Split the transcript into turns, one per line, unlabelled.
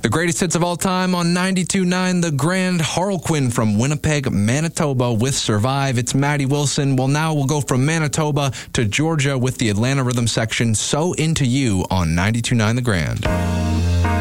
The greatest hits of all time on 92.9 The Grand. Harlequin from Winnipeg, Manitoba with Survive. It's Maddie Wilson. Well, now we'll go from Manitoba to Georgia with the Atlanta Rhythm section. So Into You on 92.9 The Grand.